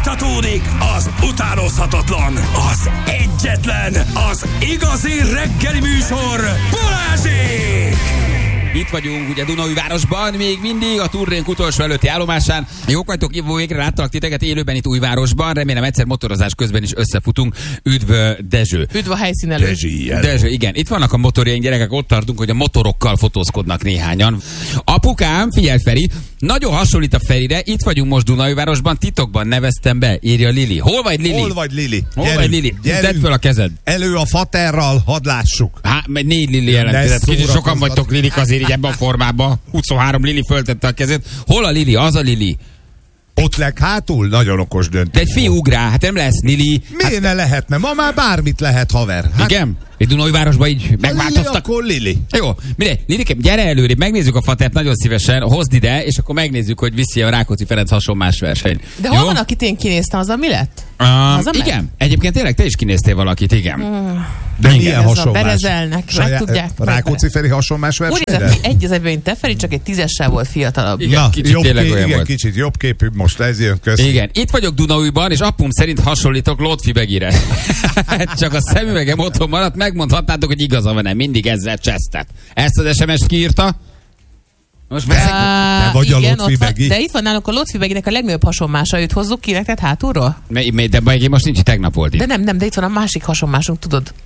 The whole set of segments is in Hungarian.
Folytatódik az utánozhatatlan, az egyetlen, az igazi reggeli műsor, Balázsék! Itt vagyunk ugye Dunaújvárosban, még mindig a turnénk utolsó előtti állomásán. Jók vagytok, végre láttalak titeket élőben itt Újvárosban. Remélem egyszer motorozás közben is összefutunk. Üdv Dezső. Üdv a helyszínelő. Dezső, igen. Itt vannak a motorjaink, gyerekek, ott tartunk, hogy a motorokkal fotózkodnak néhányan. Apukám, figyelj Feri, nagyon hasonlít a Ferire. Itt vagyunk most Dunaújvárosban, titokban neveztem be, írja Lili. Hol vagy Lili? Hol vagy Lili? Hol vagy Lili? Tedd föl a kezed. Elő a faterral, hadd lássuk. Hát, 4 Lili jelentkezett. Kicsit sokan vagytok Lilik azért így ebben a formában. 23 Lili föltette a kezét. Hol a Lili? Az a Lili. Ott leghátul? Nagyon okos döntés. De egy fiú ugrál, hát nem lesz Lili. Miért ne lehetne? Ma már bármit lehet, haver. Hát, igen? Egy Dunaújvárosban így megváltoztak. Lili, akkor Lili. Jó, mire? Lilikém, gyere előre, megnézzük a fatert nagyon szívesen, hozd ide, és akkor megnézzük, hogy viszi a Rákóczi Ferenc hasonlás verseny. De hol van, akit én kinéztem, az a mi lett? Igen, egyébként tényleg te is kinéztél valakit, igen. De igen, milyen hasonlás? Berezelnek, meg tudják. Rákóczi Feri hasonlás versenyre? Úgy nézett ki egy az egyben, mint te, Feri, csak egy 10-essel volt fiatalabb. Igen, na, kicsit tényleg olyan volt. Kicsit jobb képű, most ez jön köszönöm. Igen, itt vagyok Dunaújban, és apum szerint hasonlítok Lotfi Begire. Csak a szemüvegem otthon maradt, megmondhatnátok, hogy igaza van-e, mindig ezzel csesztet. Ezt az SMS-t kiírta. Most te vagy a Lotfi Begi. De itt van nálunk a Lotfi Beginek a legnagyobb hasonmása, őt hozzuk ki neked hátulról? De Begi most nincs, tegnap volt itt. De nem, de itt van a másik hasonmásunk, tudod?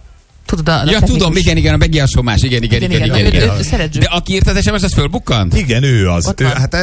Ja, tudom, igen, a Begi hasonmás, igen. De aki írt az SMS, az fölbukkant? Igen, ő az.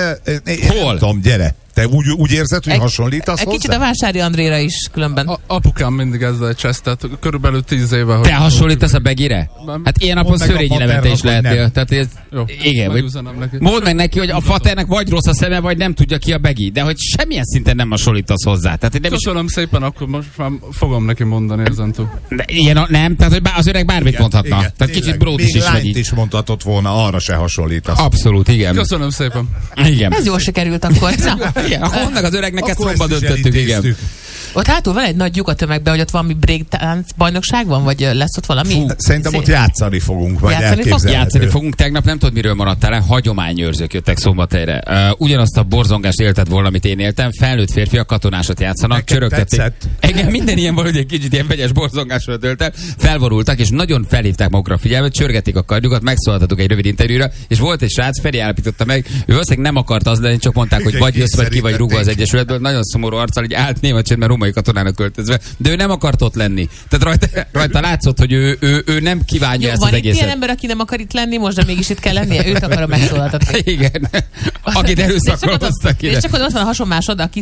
Hol? Nem tudom, gyere. Te úgy érzed, hogy hasonlítasz hozzá? Kicsit a Vásári Andréra is különben. Apukám mindig ezzel csesztett, körülbelül 10 éve. Te hasonlítasz a Begire? Hát ilyen napon Szörényi Levente is lehetél. Tehát ez, jó, igen, mondd meg neki, hogy a faternek vagy rossz a szeme, vagy nem tudja ki a Begi. De hogy semmilyen szinten nem hasonlítasz hozzá. Tehát nem köszönöm szépen, akkor most már fogom neki mondani ezentúl. Ilyen nem, tehát hogy az öreg bármit mondhatna. Igen, tehát kicsit bródis is vagy így. is mondhatott volna, arra se hasonlítasz. Abszolút, igen. Köszönöm szépen. Igen. Ez jól sikerült akkor. Igen, akkor onnak az öregnek ezt romba döntöttük, igen. Ott hátul van egy nagy lyuk a tömegben, hogy ott valami breaktánc bajnokság van, vagy lesz ott valami? Szerintem ott játszani fogunk, vagy Játszani fogunk. Tegnap nem tudod, miről maradtál el. Hagyományőrzők jöttek Szombathelyre. Ugyanazt a borzongást élted volna, amit én éltem. Felnőtt férfiak katonásat játszanak, csörögtették. Engem minden ilyen valahogy egy kicsit ilyen vegyes borzongásra töltem. Felborultak, és nagyon felhívták magukra a figyelmet, csörgették a kardjukat, megszólaltatok egy rövid interjúra, és volt egy srác, Feri állapította meg, ő valószínűleg nem akart az lenni, csak mondták, hogy vagy jössz, vagy ki vagy rúgva az egyesületből. Nagyon szomorú arccal, így állt német csendben római katonának költözve, de ő nem akart ott lenni. Tehát rajta látszott, hogy ő nem kívánja ezt az egészet. Van itt ilyen ember, aki nem akar itt lenni, most de mégis itt kell lennie, őt akarom megszólaltatni. Igen. Akit erőszakoloztak ide. És csak ott van a hasonmásod, aki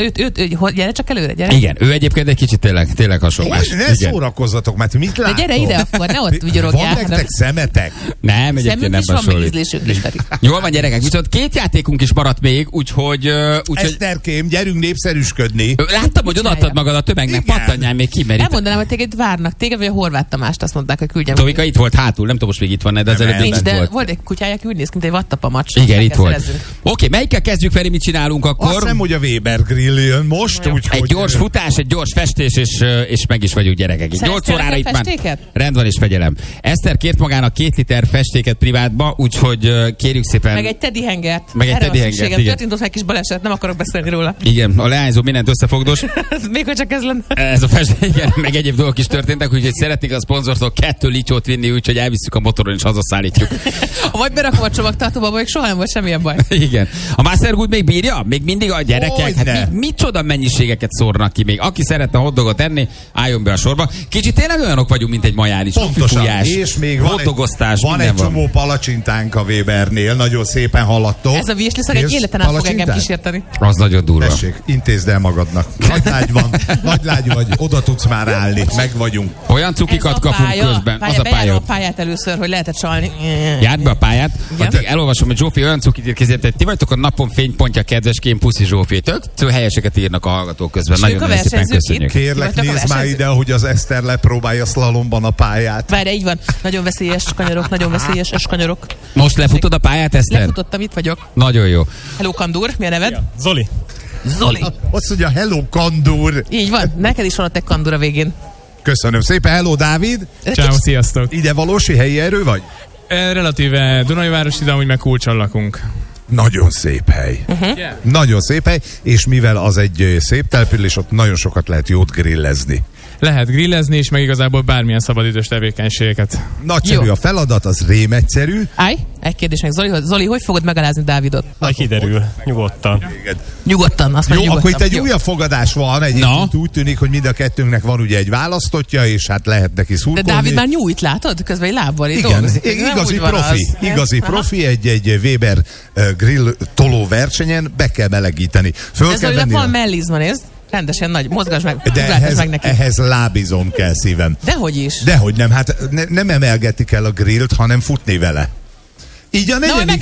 gyere csak előre, gyere. Igen, ő egyébként egy kicsit tényleg hasonlás. Ne szórakozzatok, mert mit látok? De gyere ide akkor, ne ott vigyorogják. Van nektek szemetek? Nem, egyébként nem hasonlít. Jól van, gyerekek, viszont 2 játékunk is maradt még, úgyhogy Eszterkém, gyerünk népszerűsködni. Láttam, hogy odaadtad magad a tömegnek, pattanjál még ki, mert nem mondanám, hogy téged várnak. Téged vagy a Horváth Tamást azt mondták, hogy küldjem. Tovika itt volt hátul, nem tudom, most még itt van, de az előbb nincs, de volt egy kutyája, aki úgy néz ki, mint egy vattapamacs. Igen, itt volt. Oké, melyikkel kezdjük, Feri, mit csinálunk akkor? Azt hiszem, hogy a Weber Grill jön most. Egy gyors futás, egy gyors festés, és meg is vagyunk, gyerekek. 8 órára itt már rend van és fegyelem. Eszter kért magának 2 liter festéket privátba, úgyhogy kérjük szépen. Meg egy teddy hangert. Meg egy teddy hangert. Történt ott egy kis baleset, nem akarok beszélni róla. Igen, a leányzó mindent összefogdos. Még hogy csak ez lenne. Ez a festék, igen, meg egyéb dolgok is történtek, úgyhogy szeretnék a szponzortól 2 lityót vinni, úgyhogy elvisszük a motoron és hazaszállítjuk. Vagy berakom a csomagtartóba, még soha nem volt semmilyen baj. Igen. A Mastergood még bírja? Még mindig a gyerekek? Hát micsoda mennyiségeket szórnak ki még. Aki szeretne hotdogot enni, álljon be a sorba. Kicsit tényleg olyanok vagyunk, mint egy majális. Pontosan. És még van egy csomó palacsintánk a Webernél, nagyon szépen haladtok. Ez a virsliszag egy életen át fog engem kísérteni. Az nagyon durva. Tessék, intézd el magadnak. Nagylágy van, nagylágy vagy, oda tudsz már állni, meg vagyunk. Olyan cukikat kapunk közben. Az a pálya. A pályát először, hogy lehetett csalni. Járd be a pályát. Elolvasom, hogy Zsófi olyan cukit ír készített. Ti vagytok a napon fénypontja, kedveském, puszi Zsófi. Tök helyeseket írnak a hallgatók közben. Nagyon szépen köszönjük. Kérlek, nézd már ide, hogy az Eszter lepróbálja szlalomban a pályát. Várj, így van. Nagyon veszélyes kanyarok, nagyon veszélyes kanyarok. Most lefutod a pályát, Eszter? Lefutottam, itt vagyok. Nagyon jó. Hello, Kandur, mi a neved? Ja, Zoli. Azt mondja, hello, Kandur. Így van, neked is van ott egy Kandur a végén. Köszönöm szépen, hello, Dávid. Ciao, sziasztok. Ide valósi helyi erő vagy? Relatíve Dunaújvárosi, de amúgy meg Kulcson lakunk. Nagyon szép hely. Yeah. Nagyon szép hely, és mivel az egy szép település, ott nagyon sokat lehet jót grillezni. Lehet grillezni, és meg igazából bármilyen szabadidős tevékenységeket. Nagyszerű Jó. a feladat, az rémegyszerű. Állj, egy kérdés meg. Zoli, hogy fogod megalázni Dávidot? Majd kiderül, nyugodtan. Nyugodtan, azt mondja, Jó, akkor itt nyugodtan. egy Jó. újabb fogadás van, egyébként úgy tűnik, hogy mind a kettőnknek van ugye egy választottja, és hát lehet neki De szurkolni. Dávid már nyújt, látod? Közben egy lábbal itt Igen, dolgozik. Nem igazi úgy van profi, az. igazi Aha. profi egy Weber grill toló versenyen be kell melegíteni. Föl De kell Zolinak venni van mellizma, nézd. Rendesen nagy, mozgasd meg, de ugráltasd meg neki. ehhez lábizom kell szívem. Dehogy is. Dehogy nem, hát nem emelgetik el a grillt, hanem futni vele. Így a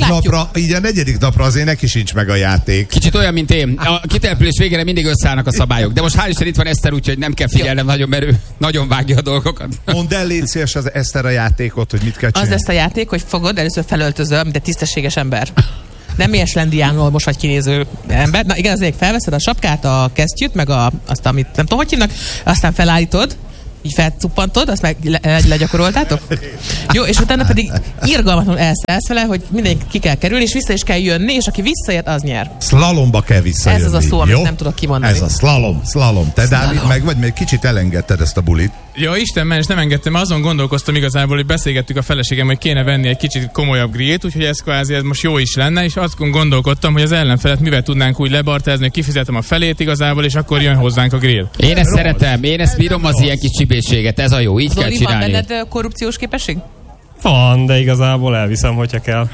negyedik napra azért neki sincs meg a játék. Kicsit olyan, mint én. A kitelepülés végére mindig összeállnak a szabályok. De most hál' Isten itt van Eszter, úgyhogy nem kell figyelnem nagyon, mert ő nagyon vágja a dolgokat. Mondd el, légy szíves az Eszter a játékot, hogy mit kell Az csinálni. lesz a játék, hogy fogod, először felöltözöl, mint egy tisztességes ember. Nem ilyes lendiánul most vagy kinéző ember. Na igen, azért felveszed a sapkát, a kesztyűt, meg azt, amit nem tudom, hogy hívnak, aztán felállítod, így felcuppantod, azt meg legyakoroltátok. Jó, és utána pedig irgalmatlanul elszállsz vele, hogy mindenki ki kell kerülni, és vissza is kell jönni, és aki visszaért, az nyer. Szlalomba kell visszajönni. Ez az a szó, amit jó? nem tudok kimondani. Ez a slalom. Te, Dávid, meg vagy, még kicsit elengedted ezt a bulit. Ja, Isten ments, nem engedtem, azon gondolkoztam igazából, hogy beszélgettük a feleségem, hogy kéne venni egy kicsit komolyabb grillt, úgyhogy ez kvázi ez most jó is lenne, és azt gondolkodtam, hogy az ellenfelet mivel tudnánk úgy lebartázni, hogy kifizetem a felét igazából, és akkor jön hozzánk a grill. Én ezt szeretem, én ezt bírom az ilyen kis csibészséget, ez a jó, így kell Zoli, van csinálni. benned korrupciós képesség? Van, de igazából elviszem, hogyha kell.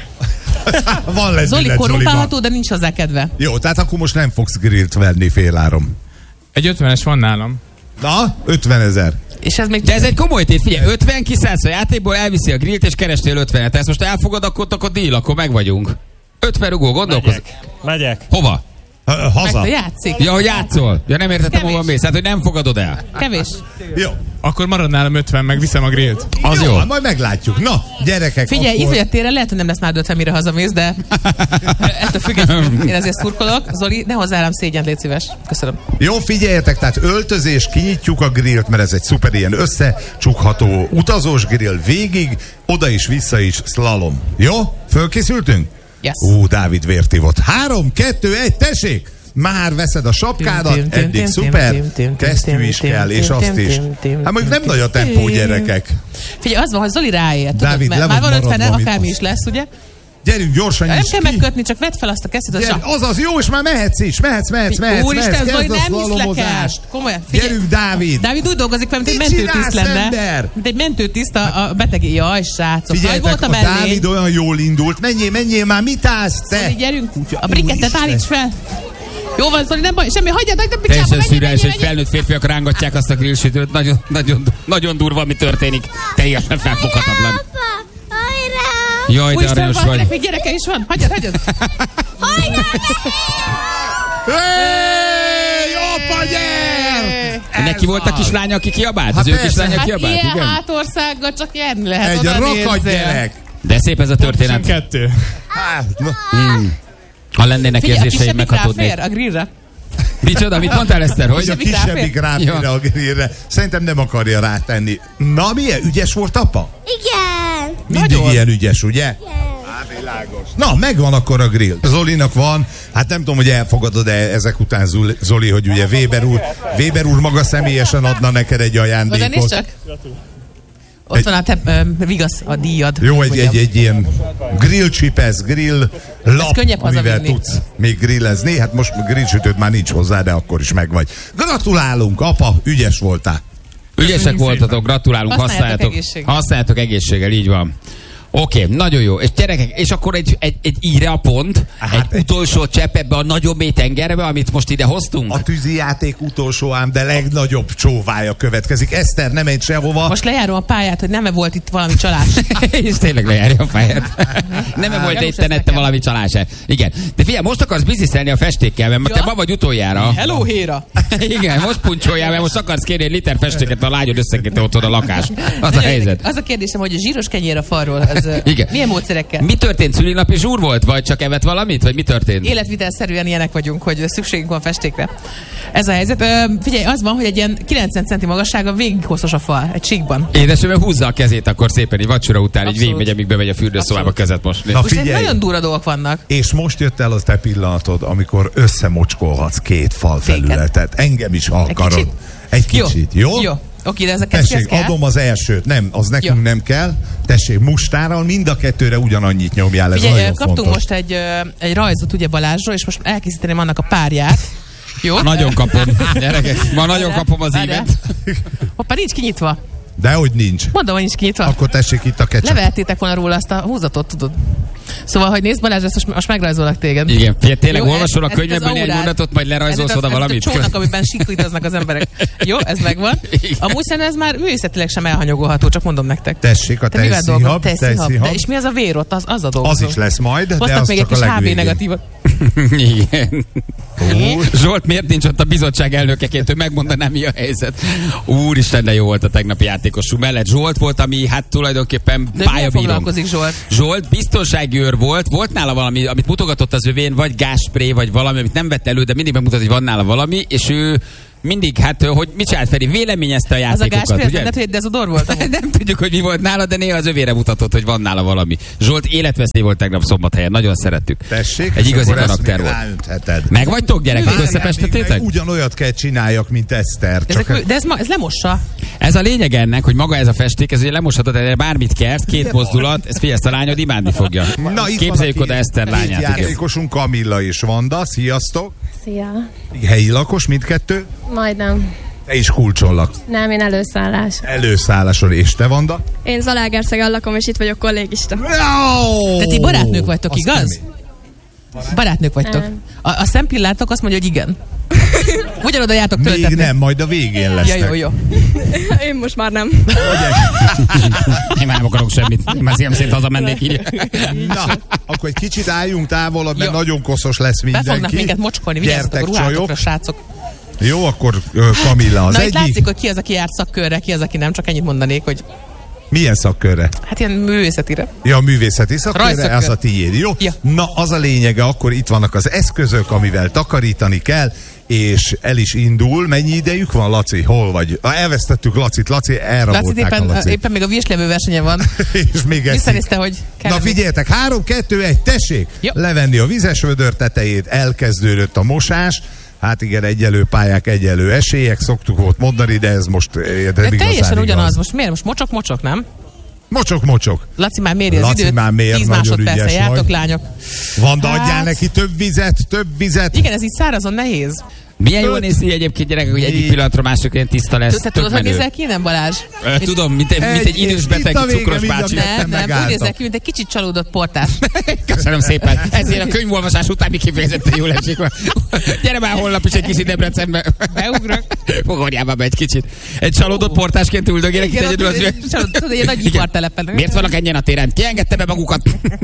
Van Zoli lendület, korrumpálható, de nincs hozzá kedve. Jó, tehát akkor most nem fogsz grillt venni féláron. Egy 50-es van nálam. Na, 50 000. És ez még... De ez egy komoly tét, figyelj, 50 kiszállsz a játékból, elviszi a grillt, és kerestél 50-et. Ezt most elfogad, akkor deal, akkor meg vagyunk. 50 rugó, gondolkozz. Megyek. Hova? Haza. Meg játszik. Ja, hogy játszol. Ja, nem értettem, Kevés. hova mész. Hát, hogy nem fogadod el. Kevés. Jó. Akkor marad nálam 50, meg viszem a grillt. Az jó. Hát majd meglátjuk. Na, gyerekek, Figyelj, akkor... Izolyat téren lehet, hogy nem lesz már 50, mire hazamész, de ettől függetlenül én ezért szurkolok. Zoli, ne hozzá rám szégyent, légy szíves. Köszönöm. Jó, figyeljetek, tehát öltözés, kinyitjuk a grillt, mert ez egy szuper ilyen összecsukható utazós grill végig, oda is, vissza is, slalom. Jó? Fölkészültünk? Yes. Dávid vért ivott. 3, 2, 1, tessék! Már veszed a sapkádat, eddig szuper, kesztyű is kell, és azt is. Hát mondjuk nem nagy a tempó, gyerekek. Figyelj, az van, hogy Zoli ráért. Dávid, Tudod, le már vagy van 50, maradva, akármi mit is lesz, ugye? Gyerünk, gyorsan Nem nyisd kell ki. megkötni, csak vedd fel azt a kesztyűt. Gyere, azaz, jó, és már mehetsz is, mehetsz. Úristen, Zoli, Kezd a nem hiszlek el. szlalomozást. Komolyan, figyelj. Gyerünk, Dávid. Dávid úgy dolgozik fel, mint egy Mit mentőtiszt csinálsz, lenne. ember? Mint egy mentőtiszt a beteg. Jaj, srácok. Figyeljetek, voltam a ellény. Dávid olyan jól indult. Menjél már, mit állsz te? Zoli, gyerünk. Kutya, A brikettet úristen. állíts fel. Jó van, Zoli, nem baj, semmi, hagyjad, nem Teljesen szürreális, hogy felnőtt férfiak rángatják azt a grillsütőt. Nagyon durva, ami történik. Teljesen felfoghatatlan. Jaj, de Úristen, aranyos valakinek vagy. még gyereke is van. Hagyjad. Hey, apa, gyere! Neki volt a kislánya, aki kiabált? Hát Az ő persze. kislánya Hát kiabált, ilyen igen? hátországgal csak nyerni lehet. Egy oda rakat nézzél. gyerek. De szép ez a történet. 2. Hát, na. Ha lennének Figyelj, a érzéseim, kisebbik meghatódnék. ráfér a grillre. Micsoda, mit mondtál, Eszter? Hogy a Hogy? kisebbik ráfér Ja. a grillre. Szerintem nem akarja rátenni. Na, milyen ügyes volt apa? Igen. Mindig ilyen ügyes, ugye? Na, megvan akkor a grill. Zolinak van, hát nem tudom, hogy elfogadod-e ezek után, Zoli, hogy ugye Weber úr maga személyesen adna neked egy Oda nézd ajándékot. csak. Ott van a te vigasz, a díjad. Jó, egy ilyen grill csipesz, grill lap, könnyebb amivel hazavinni. tudsz még grillezni. Hát most grillsütőd már nincs hozzá, de akkor is megvagy. Gratulálunk, apa, ügyes voltál. Ügyesek voltatok, gratulálunk, Használjátok használjátok egészséggel, így van. Oké, nagyon jó. És gyerekek, és akkor egy íre a pont, egy utolsó csepp ebbe a nagyon mély tengerbe, amit most ide hoztunk. A tűzijáték utolsó ám, de legnagyobb csóvája következik. Eszter, nem menj sehova. Most lejárom a pályát, hogy nem volt itt valami csalás. És tényleg lejárja a fejet. Nem volt nem itt is nette valami csalás. Igen. De figyelj, most akarsz bizniszelni a festékkel, mert te ma vagy utoljára. Hello, Héra! Igen, most puncsoljál, mert most akarsz kérni egy liter festéket, a lányod összekötte otthon a lakás. Az a helyzet. Az a kérdésem, hogy a zsíros kenyér a falról, az igen. Milyen módszerekkel? Mi történt? Szülinapi zsúr volt? Vagy csak evett valamit? Vagy mi történt? Életvitelszerűen ilyenek vagyunk, hogy szükségünk van festékre. Ez a helyzet. Figyelj, az van, hogy egy ilyen 90 centi magassága végig hosszos a fal, egy síkban. Édesem, húzza a kezét akkor szépen, így vacsora után, így végigmegy, amíg bemegy a fürdőszobába kezet most. Na figyelj, nagyon durva dolgok vannak. És most jött el az te pillanatod, amikor összemocskolhatsz két falfelületet. Engem is akarod. Egy kicsit, jó? Jó. Oké, de ez a tessék, adom az elsőt. Nem, az nekünk nem kell. Tessék, mustárral mind a kettőre ugyanannyit nyomjál. Ez figyelj, nagyon kaptunk fontos. most egy rajzot ugye Balázsról, és most elkészíteném annak a párját. Jó? Nagyon kapom. Gyerekek, ma nagyon kapom az évet. Hoppá, nincs kinyitva. Dehogy nincs. Mondom, hogy nincs kinyitva. Akkor tessék itt a ketchup. Levehettétek volna róla azt a húzatot, tudod. Szóval, hogy nézd Balázs, ezt most megrajzolak téged. Igen, tényleg olvasol a könyvből egy mondatot, majd lerajzolsz oda valamit? Ez a csónak, amiben siklítoznak az emberek. Jó, ez megvan. Amúgy szerintem ez már művészetileg sem elhanyagolható, csak mondom nektek. Tessék, a tejszínhab. És mi az a vér ott? Az a dolog. Az is lesz majd, de hoztak az még csak egy a kis HB legvégén. negatívat. Igen. Zsolt, miért nincs ott a bizottság elnökeként, ő megmondaná, mi a helyzet? Úristen, de jó volt a tegnapi játékosú mellett. Zsolt volt, ami hát tulajdonképpen pályabírom. foglalkozik Zsolt? Zsolt biztonsági őr volt nála valami, amit mutogatott az övén, vagy gázspré, vagy valami, amit nem vett elő, de mindig megmutat, hogy van nála valami, és ő mindig, hát, hogy mit csinált Feri? Véleményezte a játékokat, az a gázspré, ugye? nem hogy dezodor volt? Nem tudjuk, hogy mi volt nála, de néha az övére mutatott, hogy van nála valami. Zsolt életveszély volt tegnap Szombathelyen, nagyon szerettük. Tessék, egy igazi akkor karakter volt. Meg vagytok, gyerekek, összefestetétek? Ugyanolyat kell csináljak, mint Eszter. De ez lemossa. Ez a lényeg ennek, hogy maga ez a festék, ez ugye lemoshatod, erre bármit kert, két mozdulat, ez figyelj, a lányod imádni fogja. Na, itt képzeljük oda Eszter lányát. Játékosunk Kamilla és Vanda, sziasztok! Szia! Helyi lakos mindkettő? Majdnem. Te is kulcsollak. Nem, én előszállás. Előszálláson, és te, Vanda? Én Zalaegerszegen lakom, és itt vagyok kollégista. De ti barátnők vagytok, igaz? Barátnők vagytok. A szempillátok azt mondja, hogy igen. Ugyanoda jártok töltetni. Még nem, majd a végén lesznek. Ja, jó. Én most már nem. Én már nem akarok semmit. Én már szépen hazamennék így. Na, akkor egy kicsit álljunk távolabb, mert nagyon koszos lesz mindenki. Be fognak minket mocskolni, vigyázzatok a ruhátokra, srácok. Jó, akkor Kamilla az Na, egyik. itt látszik, hogy ki az, aki járt szakkörre, ki az, aki nem, csak ennyit mondanék, hogy... Milyen szakkörre? Hát ilyen művészetire. Ja, művészeti szakkörre, Rajszakkör. az a tiéd, jó? Ja. Na, az a lényege, akkor itt vannak az eszközök, amivel takarítani kell, és el is indul. Mennyi idejük van, Laci? Hol vagy? Elvesztettük Lacit. Laci, elrabolták a Lacit. Éppen még a virslevő versenyen van. És még visszanézte, hogy Na figyeljetek, 3, 2, 1, tessék! Jó. Levenni a vizes vödör tetejét, elkezdődött a mosás. Hát igen, egyelő pályák, egyelő esélyek, szoktuk volt mondani, de ez most de teljesen ugyanaz. Most miért? Most mocsok, nem? Mocsok. Laci már méri az időt. már mér, 10 nagyon másodperce ügyes jártok, vagy. lányok. Vanda, adjál neki több vizet. Igen, ez így szárazon nehéz. Milyen jól néz ki egyébként, gyerekek, hogy egyik pillanatra másikra ilyen tiszta lesz. Te tudod, hogy nézel ki, nem Balázs? Tudom, mint egy idős beteg cukros bácsi. Nem, úgy nézel ki, mint egy kicsit csalódott portás. Köszönöm szépen. Ezért a könyvolvasás után mi kifejezetten jól esik. Gyere már holnap is egy kicsit Debrecenbe. Beugrok. Fogorjában be egy kicsit. Egy csalódott portásként üldögélek itt egyedül. Tudod, egy nagy ipartelepen. Miért vannak ennyien a téren? Ki engedte be magukat?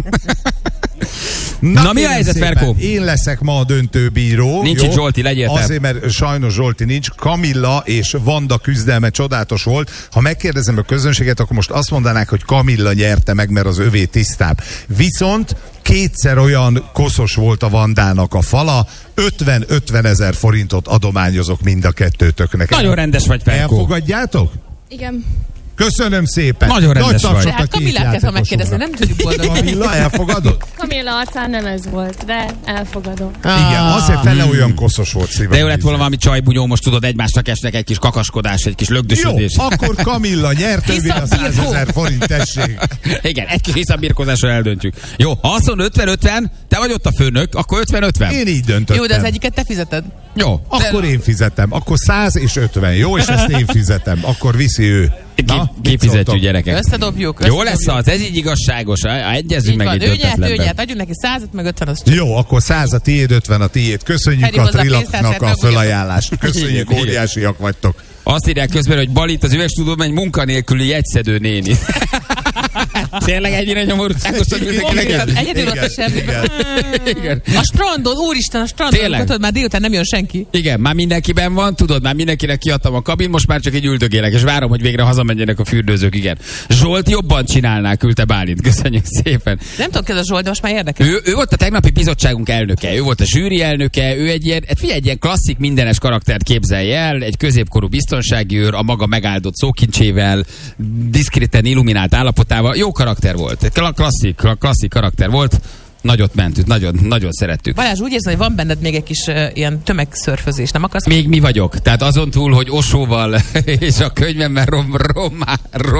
Na mi a helyzet, Ferkó? Én leszek ma a döntőbíró. Nincs itt Zsolti, legyél te. Azért, mert sajnos Zsolti nincs. Kamilla és Vanda küzdelme csodálatos volt. Ha megkérdezem a közönséget, akkor most azt mondanák, hogy Kamilla nyerte meg, mert az övé tisztább. Viszont kétszer olyan koszos volt a Vandának a fala, 50 ezer forintot adományozok mind a kettőtöknek. Nagyon rendes vagy, Ferkó. Elfogadjátok? Igen. Köszönöm szépen. Nagyon rendes vagy. Hát Kamillát kell, ha megkérdezni, nem tudjuk boldogni. Kamilla, elfogadod? Kamilla arcán nem ez volt, de elfogadom. Igen, azért fele olyan koszos volt szívem. De jó lett volna valami csajbunyó, most tudod, egymásnak esnek egy kis kakaskodás, egy kis lögdösödés. Jó, akkor Kamilla nyert, ővé a 100 000 forint, tessék. Igen, egy kis hiszabirkózásra eldöntjük. Jó, ha azt mondod 50-50, te vagy ott a főnök, akkor 50-50. Én így döntöttem. Jó, de az egyiket te fizeted. Jó. Akkor én fizetem. Akkor 100 és 50. Jó, és ezt én fizetem. Akkor viszi ő. Kifizetjük, gyerekek. Összedobjuk. Jó lesz az, ez így igazságos. Egyezünk meg egy döntetlenben. Ő nyert, adjunk neki 100-et, meg 50 az. Jó, akkor 100 a tiéd, 50 a tiéd. Köszönjük a Trilaknak a fölajánlást. Köszönjük, óriásiak vagytok. Azt írják közben, hogy Balit az üvegstúdióban egy munkanélküli jegyszedő néni. Tényleg ennyire nyomorúságosan ültek neked? Egyedül ott a semmi. Igen. A strandon, úristen, a strandon, Tényleg? tudod, már délután nem jön senki. Igen, már mindenkiben van, tudod, már mindenkinek kiadtam a kabin, most már csak így üldögélek, és várom, hogy végre hazamenjenek a fürdőzők, igen. Zsolt jobban csinálná, küldte Bálint, köszönjük szépen. Nem tudom, a Zsolt, de most már érdekel. Ő volt a tegnapi bizottságunk elnöke, ő volt a zsűri elnöke, ő egy ilyen klasszik mindenes karaktert képzelje el, egy középkorú biztonsági őr, a maga megáldott szókincsével, diszkreten illuminált állapotával, jó karakter volt, egy klasszik karakter volt. Nagyot mentünk, nagyon szerettük. Balázs, úgy érzem, hogy van benned még egy kis ilyen tömegszörfözés, nem akarsz? Még mi vagyok. Tehát azon túl, hogy Osóval és a könyvemmel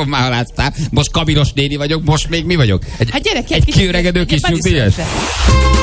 rommáláztál, most kabinos néni vagyok, most még mi vagyok? Hát gyerek, egy kiöregedő kis nyugdíjas?